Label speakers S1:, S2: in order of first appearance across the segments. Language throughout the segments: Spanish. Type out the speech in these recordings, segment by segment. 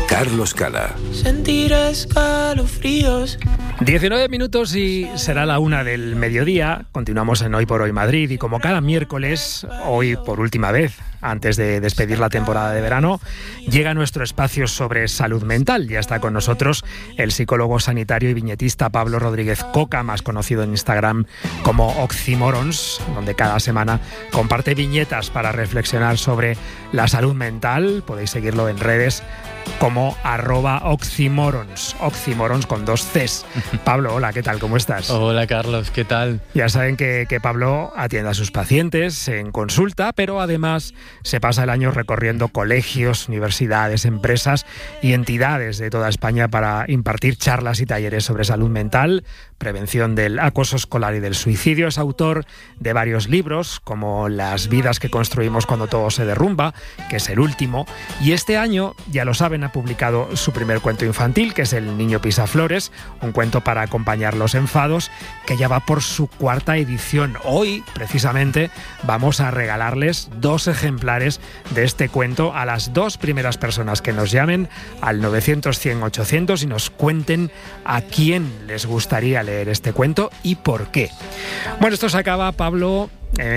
S1: Carlos Cala.
S2: Sentir escalofríos.
S3: 19 minutos y será la 1 del mediodía. Continuamos en Hoy por Hoy Madrid y como cada miércoles, hoy por última vez, antes de despedir la temporada de verano, llega nuestro espacio sobre salud mental. Ya está con nosotros el psicólogo sanitario y viñetista Pablo Rodríguez Coca, más conocido en Instagram como Oxymorons, donde cada semana comparte viñetas para reflexionar sobre la salud mental. Podéis seguirlo en redes como @Oxymorons, Oxymorons con 2 Cs. Pablo, hola, ¿qué tal? ¿Cómo estás?
S4: Hola, Carlos, ¿qué tal?
S3: Ya saben que Pablo atiende a sus pacientes en consulta, pero además se pasa el año recorriendo colegios, universidades, empresas y entidades de toda España para impartir charlas y talleres sobre salud mental, prevención del acoso escolar y del suicidio. Es autor de varios libros, como Las vidas que construimos cuando todo se derrumba, que es el último, y este año, ya lo saben, ha publicado su primer cuento infantil, que es El niño pisaflores, un cuento para acompañar los enfados, que ya va por su 4ª edición. Hoy, precisamente, vamos a regalarles 2 ejemplares de este cuento a las 2 primeras personas que nos llamen al 900-100-800 y nos cuenten a quién les gustaría leer este cuento y por qué. Bueno, esto se acaba, Pablo,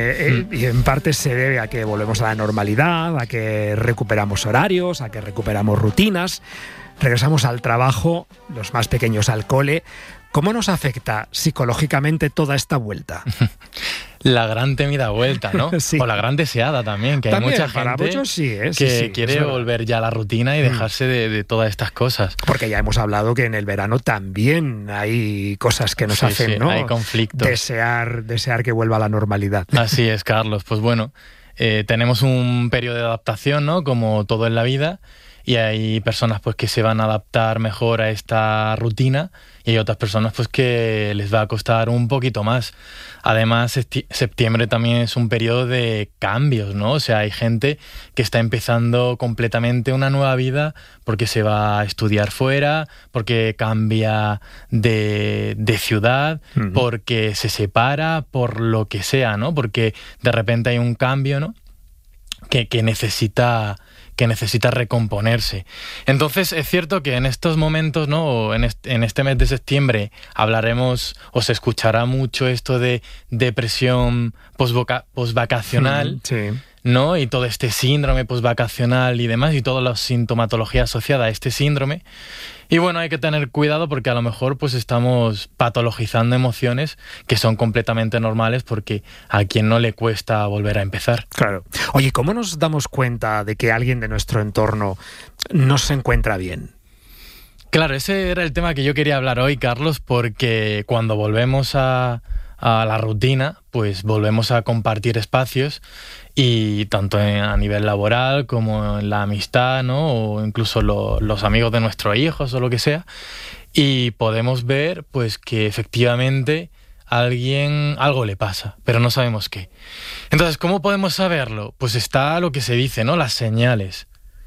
S3: y en parte se debe a que volvemos a la normalidad, a que recuperamos horarios, a que recuperamos rutinas, regresamos al trabajo, los más pequeños al cole. ¿Cómo nos afecta psicológicamente toda esta vuelta?
S4: La gran temida vuelta, ¿no?
S3: Sí.
S4: O la gran deseada también, que
S3: También,
S4: hay mucha
S3: para
S4: gente
S3: muchos sí,
S4: que quiere volver ya a la rutina y dejarse de todas estas cosas.
S3: Porque ya hemos hablado que en el verano también hay cosas que nos hacen, ¿no?
S4: Hay conflictos.
S3: Desear que vuelva a la normalidad.
S4: Así es, Carlos. Pues bueno, tenemos un periodo de adaptación, ¿no? Como todo en la vida. Y hay personas pues que se van a adaptar mejor a esta rutina y hay otras personas pues que les va a costar un poquito más. Además, septiembre también es un periodo de cambios, ¿no? O sea, hay gente que está empezando completamente una nueva vida porque se va a estudiar fuera, porque cambia de ciudad, porque se separa, por lo que sea, ¿no? Porque de repente hay un cambio, ¿no? Que necesita recomponerse. Entonces es cierto que en estos momentos, ¿no? En este mes de septiembre hablaremos o se escuchará mucho esto de depresión postvacacional,
S3: Sí.
S4: ¿no? Y todo este síndrome postvacacional y demás, y toda la sintomatología asociada a este síndrome. Y bueno, hay que tener cuidado porque a lo mejor pues estamos patologizando emociones que son completamente normales porque a quien no le cuesta volver a empezar.
S3: Claro. Oye, ¿cómo nos damos cuenta de que alguien de nuestro entorno no se encuentra bien?
S4: Claro, ese era el tema que yo quería hablar hoy, Carlos, porque cuando volvemos a la rutina, pues volvemos a compartir espacios y tanto a nivel laboral como en la amistad, ¿no? O incluso los amigos de nuestros hijos o lo que sea, y podemos ver pues que efectivamente algo le pasa, pero no sabemos qué. Entonces, ¿cómo podemos saberlo? Pues está lo que se dice, ¿no? Las señales.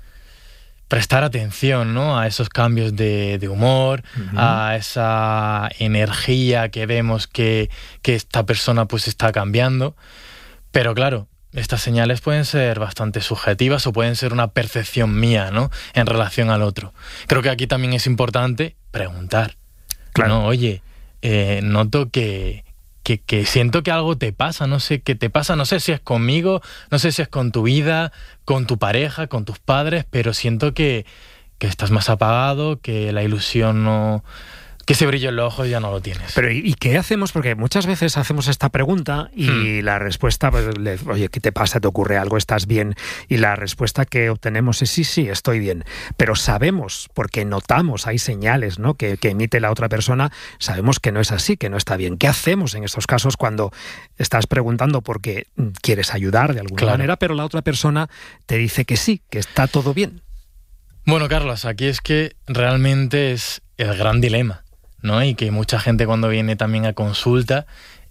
S4: Prestar atención, ¿no? A esos cambios de humor, a esa energía que vemos que esta persona pues está cambiando. Pero claro, estas señales pueden ser bastante subjetivas o pueden ser una percepción mía, ¿no? En relación al otro. Creo que aquí también es importante preguntar.
S3: Claro.
S4: ¿No? Oye, noto que siento que algo te pasa, no sé qué te pasa, no sé si es conmigo, no sé si es con tu vida, con tu pareja, con tus padres, pero siento que estás más apagado, que la ilusión no... que ese brillo en los ojos ya no lo tienes.
S3: Pero ¿y qué hacemos? Porque muchas veces hacemos esta pregunta y la respuesta, pues, oye, ¿qué te pasa? ¿Te ocurre algo? ¿Estás bien? Y la respuesta que obtenemos es sí, estoy bien. Pero sabemos, porque notamos, hay señales, ¿no? que emite la otra persona, sabemos que no es así, que no está bien. ¿Qué hacemos en estos casos cuando estás preguntando porque quieres ayudar de alguna manera, pero la otra persona te dice que sí, que está todo bien?
S4: Bueno, Carlos, aquí es que realmente es el gran dilema, ¿no? Y que mucha gente cuando viene también a consulta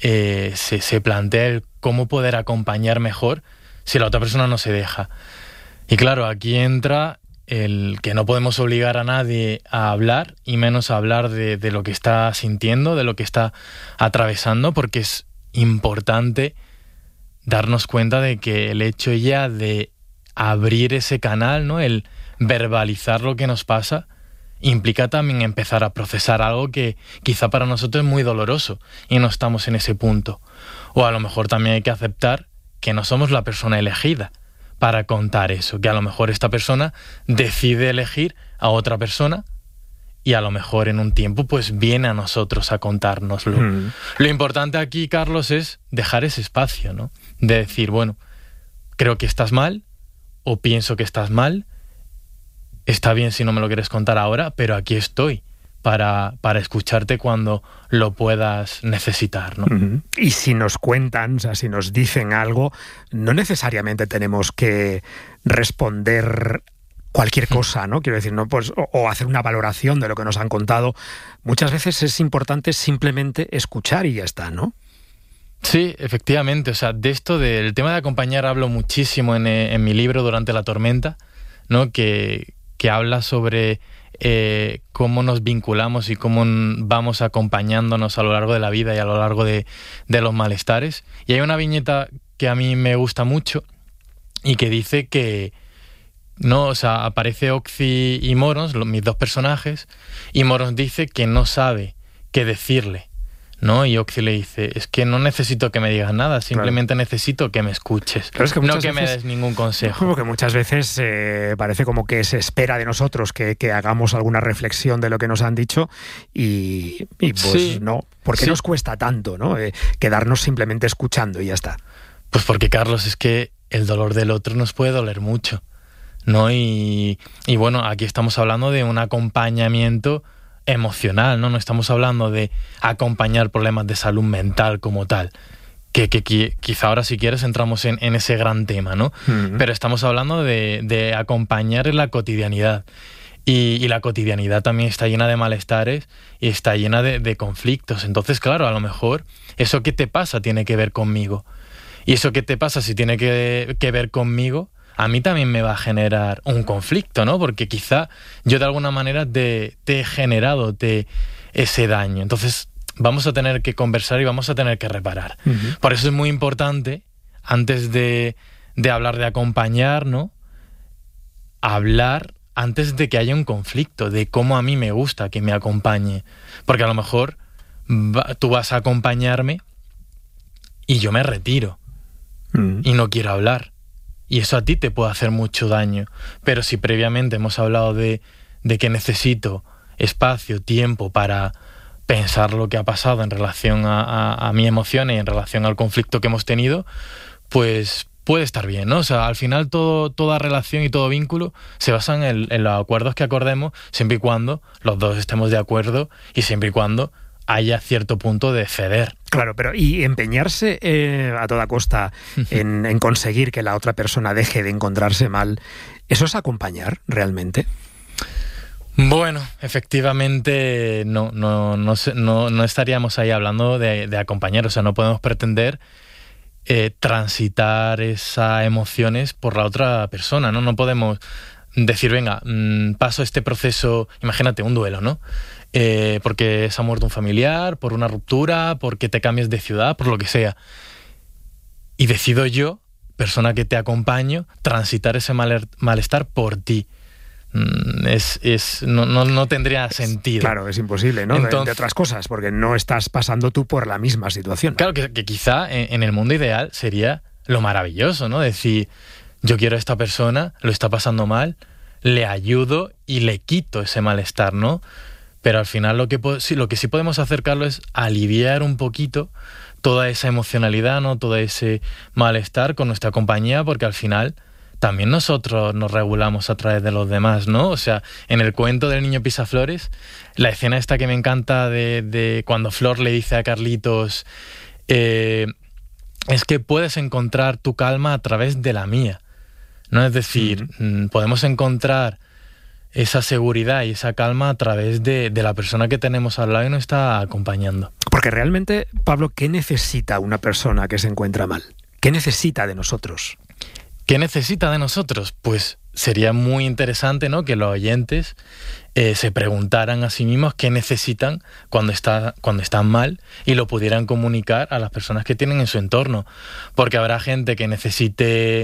S4: se plantea el cómo poder acompañar mejor si la otra persona no se deja. Y claro, aquí entra el que no podemos obligar a nadie a hablar y menos a hablar de lo que está sintiendo, de lo que está atravesando, porque es importante darnos cuenta de que el hecho ya de abrir ese canal, ¿no? El verbalizar lo que nos pasa implica también empezar a procesar algo que quizá para nosotros es muy doloroso y no estamos en ese punto. O a lo mejor también hay que aceptar que no somos la persona elegida para contar eso, que a lo mejor esta persona decide elegir a otra persona y a lo mejor en un tiempo pues viene a nosotros a contárnoslo. Lo importante aquí, Carlos, es dejar ese espacio, ¿no? De decir, bueno, creo que estás mal o pienso que estás mal, está bien si no me lo quieres contar ahora, pero aquí estoy para escucharte cuando lo puedas necesitar, ¿no?
S3: Y si nos cuentan, o sea, si nos dicen algo, no necesariamente tenemos que responder cualquier cosa, ¿no? Quiero decir, ¿no? Pues, o hacer una valoración de lo que nos han contado. Muchas veces es importante simplemente escuchar y ya está, ¿no?
S4: Sí, efectivamente. O sea, de esto del tema de acompañar hablo muchísimo en mi libro Durante la tormenta, ¿no? Que habla sobre cómo nos vinculamos y cómo vamos acompañándonos a lo largo de la vida y a lo largo de los malestares. Y hay una viñeta que a mí me gusta mucho y que dice que no, o sea, aparece Oxy y Morons, mis dos personajes, y Morons dice que no sabe qué decirle, ¿no? Y Oxy le dice, es que no necesito que me digas nada, simplemente necesito que me escuches,
S3: pero es que
S4: no que me des ningún consejo.
S3: Como que muchas veces parece como que se espera de nosotros que hagamos alguna reflexión de lo que nos han dicho y pues sí, no. ¿Por qué nos cuesta tanto, no? Quedarnos simplemente escuchando y ya está.
S4: Pues porque, Carlos, es que el dolor del otro nos puede doler mucho, ¿no? Y bueno, aquí estamos hablando de un acompañamiento emocional, ¿no? No estamos hablando de acompañar problemas de salud mental como tal, que quizá ahora, si quieres, entramos en ese gran tema, ¿no? Pero estamos hablando de acompañar en la cotidianidad. Y la cotidianidad también está llena de malestares y está llena de conflictos. Entonces, claro, a lo mejor eso que te pasa tiene que ver conmigo. Y eso que te pasa, si tiene que ver conmigo, a mí también me va a generar un conflicto, ¿no? Porque quizá yo de alguna manera te he generado ese daño. Entonces vamos a tener que conversar y vamos a tener que reparar. Por eso es muy importante, antes de hablar de acompañar, ¿no? Hablar antes de que haya un conflicto, de cómo a mí me gusta que me acompañe. Porque a lo mejor tú vas a acompañarme y yo me retiro y no quiero hablar. Y eso a ti te puede hacer mucho daño. Pero si previamente hemos hablado de que necesito espacio, tiempo para pensar lo que ha pasado en relación a mi emoción y en relación al conflicto que hemos tenido, pues puede estar bien, ¿no? O sea, al final toda relación y todo vínculo se basan en los acuerdos que acordemos, siempre y cuando los dos estemos de acuerdo y siempre y cuando haya cierto punto de ceder.
S3: Claro, pero y empeñarse a toda costa en conseguir que la otra persona deje de encontrarse mal, ¿eso es acompañar realmente?
S4: Bueno, efectivamente no estaríamos ahí hablando de acompañar, o sea, no podemos pretender transitar esas emociones por la otra persona, ¿no? No podemos decir, venga, paso este proceso, imagínate un duelo, ¿no? Porque se ha muerto un familiar, por una ruptura, porque te cambias de ciudad, por lo que sea. Y decido yo, persona que te acompaño, transitar ese malestar por ti. No tendría sentido.
S3: Claro, es imposible, ¿no? Entonces, de otras cosas, porque no estás pasando tú por la misma situación.
S4: Claro, que quizá en el mundo ideal sería lo maravilloso, ¿no? Decir, yo quiero a esta persona, lo está pasando mal, le ayudo y le quito ese malestar, ¿no? Pero al final lo que sí podemos hacer, Carlos, es aliviar un poquito toda esa emocionalidad, ¿no? Todo ese malestar con nuestra compañía, porque al final también nosotros nos regulamos a través de los demás, ¿no? O sea, en el cuento del niño Pisaflores, la escena esta que me encanta de cuando Flor le dice a Carlitos, es que puedes encontrar tu calma a través de la mía, ¿no? Es decir, podemos encontrar esa seguridad y esa calma a través de la persona que tenemos al lado y nos está acompañando.
S3: Porque realmente, Pablo, ¿qué necesita una persona que se encuentra mal? ¿Qué necesita de nosotros?
S4: ¿Qué necesita de nosotros? Pues sería muy interesante, ¿no?, que los oyentes se preguntaran a sí mismos qué necesitan cuando están mal y lo pudieran comunicar a las personas que tienen en su entorno. Porque habrá gente que necesite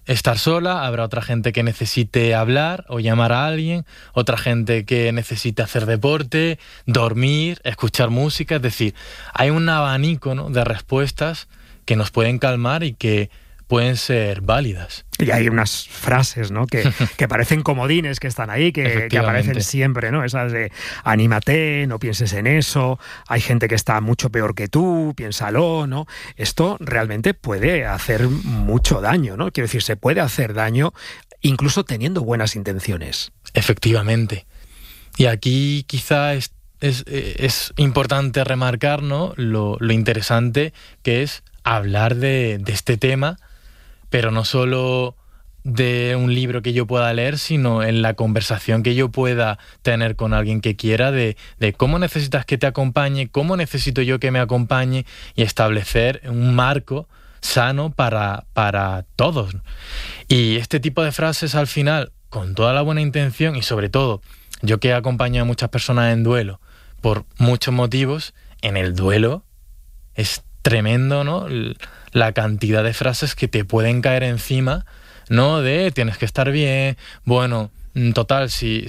S4: estar sola, habrá otra gente que necesite hablar o llamar a alguien, otra gente que necesite hacer deporte, dormir, escuchar música. Es decir, hay un abanico, ¿no?, de respuestas que nos pueden calmar y que pueden ser válidas.
S3: Y hay unas frases, ¿no?, que parecen comodines, que están ahí, que aparecen siempre, ¿no? Esas de anímate, no pienses en eso, hay gente que está mucho peor que tú, piénsalo, ¿no? Esto realmente puede hacer mucho daño, ¿no? Quiero decir, se puede hacer daño incluso teniendo buenas intenciones.
S4: Efectivamente. Y aquí quizá es importante remarcar, ¿no?, lo interesante que es hablar de este tema, pero no solo de un libro que yo pueda leer, sino en la conversación que yo pueda tener con alguien que quiera, de cómo necesitas que te acompañe, cómo necesito yo que me acompañe, y establecer un marco sano para todos. Y este tipo de frases, al final, con toda la buena intención, y sobre todo, yo que he acompañado a muchas personas en duelo por muchos motivos, en el duelo es tremendo, ¿no?, la cantidad de frases que te pueden caer encima, ¿no?, de tienes que estar bien, bueno, total, si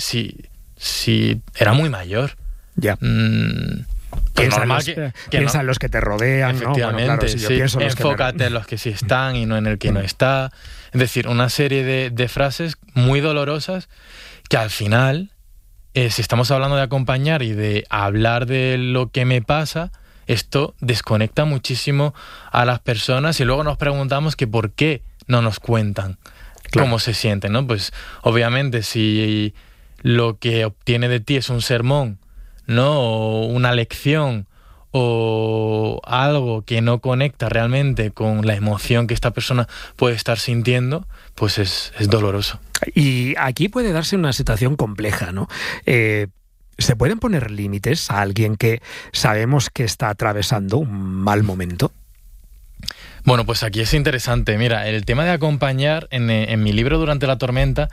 S4: era muy mayor.
S3: Ya.
S4: Pues
S3: piensa en los que te rodean,
S4: efectivamente,
S3: ¿no? Bueno, claro, si yo pienso en los
S4: enfócate en los que sí están y no en el que no está. Es decir, una serie de frases muy dolorosas que al final, si estamos hablando de acompañar y de hablar de lo que me pasa, esto desconecta muchísimo a las personas, y luego nos preguntamos que por qué no nos cuentan cómo se sienten, ¿no? Pues obviamente si lo que obtiene de ti es un sermón, ¿no?, o una lección o algo que no conecta realmente con la emoción que esta persona puede estar sintiendo, pues es doloroso.
S3: Y aquí puede darse una situación compleja, ¿no? ¿Se pueden poner límites a alguien que sabemos que está atravesando un mal momento?
S4: Bueno, pues aquí es interesante. Mira, el tema de acompañar, en mi libro Durante la tormenta,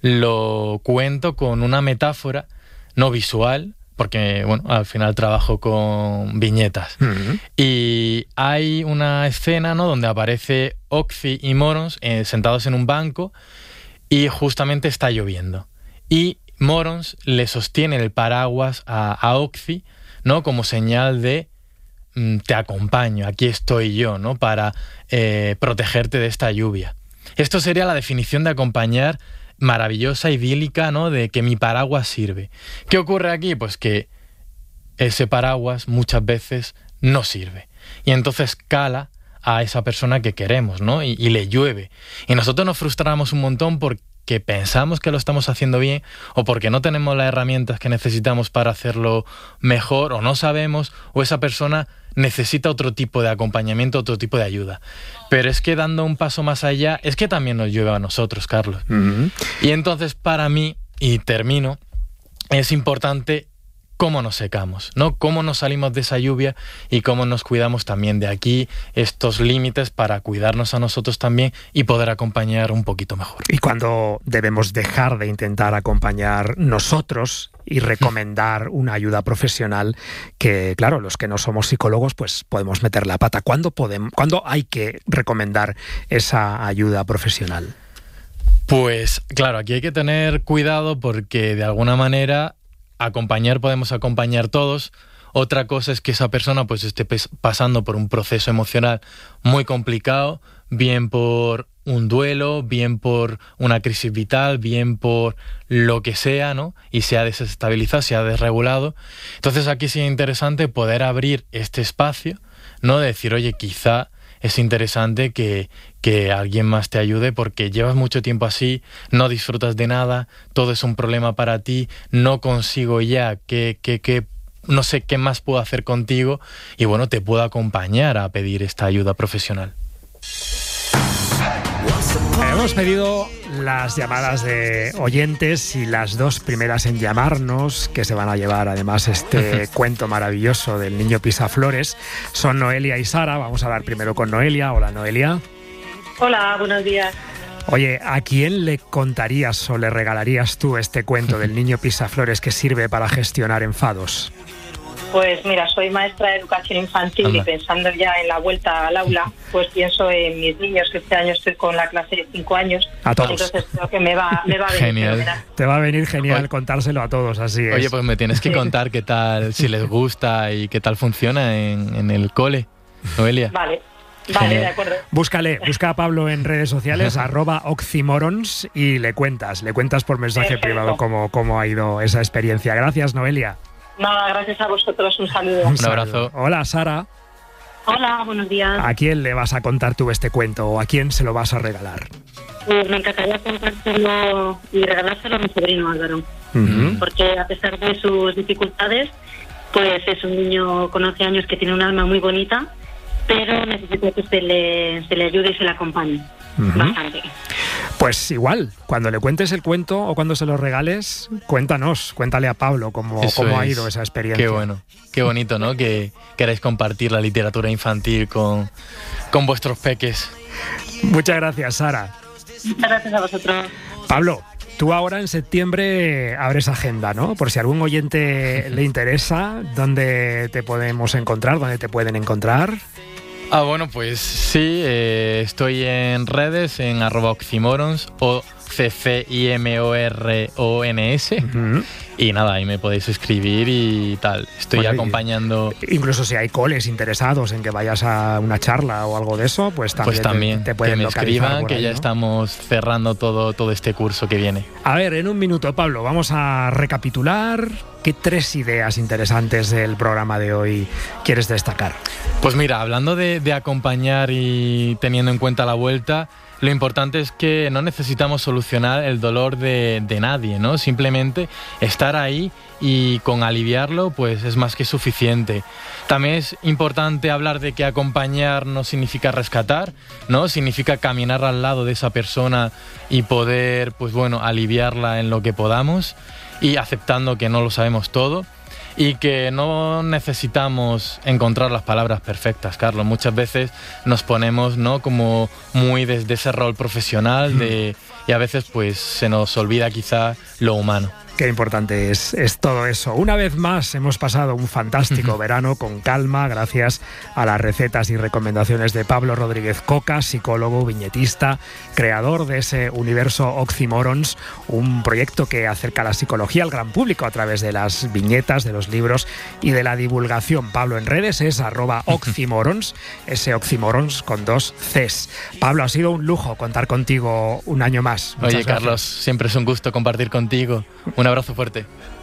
S4: lo cuento con una metáfora no visual, porque, bueno, al final trabajo con viñetas. Uh-huh. Y hay una escena, ¿no?, donde aparece Oxy y Morons sentados en un banco, y justamente está lloviendo. Y Morons le sostiene el paraguas a Oxy, ¿no?, como señal de te acompaño, aquí estoy yo, ¿no?, para protegerte de esta lluvia. Esto sería la definición de acompañar maravillosa, idílica, ¿no?, de que mi paraguas sirve. ¿Qué ocurre aquí? Pues que ese paraguas muchas veces no sirve, y entonces cala a esa persona que queremos, ¿no?, y le llueve. Y nosotros nos frustramos un montón porque pensamos que lo estamos haciendo bien, o porque no tenemos las herramientas que necesitamos para hacerlo mejor, o no sabemos, o esa persona necesita otro tipo de acompañamiento, otro tipo de ayuda. Pero es que dando un paso más allá, es que también nos llueve a nosotros, Carlos. Uh-huh. Y entonces, para mí, y termino, es importante cómo nos secamos, ¿no?, cómo nos salimos de esa lluvia y cómo nos cuidamos también de aquí, estos límites para cuidarnos a nosotros también y poder acompañar un poquito mejor.
S3: ¿Y cuándo debemos dejar de intentar acompañar nosotros y recomendar una ayuda profesional? Que, claro, los que no somos psicólogos, pues podemos meter la pata. ¿Cuándo hay que recomendar esa ayuda profesional?
S4: Pues, claro, aquí hay que tener cuidado porque, de alguna manera, podemos acompañar todos. Otra cosa es que esa persona pues esté pasando por un proceso emocional muy complicado, bien por un duelo, bien por una crisis vital, bien por lo que sea, ¿no?, y se ha desestabilizado, se ha desregulado. Entonces aquí sí es interesante poder abrir este espacio, ¿no?, de decir, oye, quizá es interesante que alguien más te ayude porque llevas mucho tiempo así, no disfrutas de nada, todo es un problema para ti, no consigo ya no sé qué más puedo hacer contigo, y bueno, te puedo acompañar a pedir esta ayuda profesional.
S3: Hemos pedido las llamadas de oyentes, y las dos primeras en llamarnos, que se van a llevar además este cuento maravilloso del niño Pisaflores, son Noelia y Sara. Vamos a dar primero con Noelia. Hola, Noelia.
S1: Hola, buenos días.
S3: Oye, ¿a quién le contarías o le regalarías tú este cuento del niño Pisaflores que sirve para gestionar enfados?
S1: Pues mira, soy maestra de educación infantil.
S4: Anda.
S1: Y pensando ya en la vuelta al aula, pues pienso en mis niños, que este año estoy con la clase de 5 años.
S3: A todos.
S1: Entonces creo que me va a venir
S4: Genial.
S1: fenomenal.
S3: Te va a venir genial
S4: Oye.
S3: contárselo a todos, así es.
S4: Oye, pues me tienes que contar qué tal, si les gusta y qué tal funciona en el cole, Noelia.
S1: Vale,
S4: Genial.
S1: de acuerdo.
S3: Busca a Pablo en redes sociales, @oxymorons, y le cuentas por mensaje
S1: Perfecto.
S3: privado cómo ha ido esa experiencia. Gracias, Noelia.
S1: Nada, gracias a vosotros, un saludo.
S3: Un
S4: abrazo.
S3: saludo. Hola, Sara.
S1: Hola, buenos días.
S3: ¿A quién le vas a contar tú este cuento o a quién se lo vas a regalar?
S1: Pues me encantaría contárselo y regalárselo a mi sobrino Álvaro,
S3: Ujú.
S1: porque a pesar de sus dificultades, pues es un niño con 11 años que tiene un alma muy bonita, pero necesita que se le ayude y se le acompañe
S3: Ujú.
S1: bastante.
S3: Pues igual, cuando le cuentes el cuento o cuando se lo regales, cuéntale a Pablo cómo
S4: Eso
S3: ha
S4: es.
S3: ido esa experiencia.
S4: Qué bueno, qué bonito, ¿no? Que queráis compartir la literatura infantil con vuestros peques.
S3: Muchas gracias, Sara.
S1: Muchas gracias a vosotros.
S3: Pablo, tú ahora en septiembre abres agenda, ¿no? Por si algún oyente le interesa, ¿dónde te podemos encontrar? ¿Dónde te pueden encontrar?
S4: Bueno, pues sí, estoy en redes, en @oxymorons o CCIMORONS.
S3: Ujú.
S4: Y nada, ahí me podéis escribir y tal. Estoy
S3: Bueno, y-
S4: acompañando.
S3: Incluso si hay coles interesados en que vayas a una charla o algo de eso, pues también,
S4: Pues también,
S3: te pueden
S4: que me
S3: localizar
S4: escriban,
S3: por
S4: que
S3: ahí,
S4: ya
S3: ¿no?
S4: estamos cerrando todo este curso que viene.
S3: A ver, en un minuto, Pablo, vamos a recapitular qué 3 ideas interesantes del programa de hoy quieres destacar.
S4: Pues mira, hablando de acompañar y teniendo en cuenta la vuelta, lo importante es que no necesitamos solucionar el dolor de nadie, ¿no? Simplemente estar ahí y con aliviarlo, pues es más que suficiente. También es importante hablar de que acompañar no significa rescatar, ¿no? Significa caminar al lado de esa persona y poder, pues bueno, aliviarla en lo que podamos y aceptando que no lo sabemos todo. Y que no necesitamos encontrar las palabras perfectas, Carlos. Muchas veces nos ponemos, ¿no?, como muy desde ese rol profesional y a veces pues se nos olvida quizá lo humano.
S3: Qué importante es todo eso. Una vez más hemos pasado un fantástico verano con calma gracias a las recetas y recomendaciones de Pablo Rodríguez Coca, psicólogo, viñetista, creador de ese universo Oxymorons, un proyecto que acerca la psicología al gran público a través de las viñetas, de los libros y de la divulgación. Pablo en redes es @oxymorons, ese Oxymorons con 2 Cs. Pablo, ha sido un lujo contar contigo un año más. Muchas
S4: Oye,
S3: gracias.
S4: Carlos, siempre es un gusto compartir contigo. Un abrazo fuerte.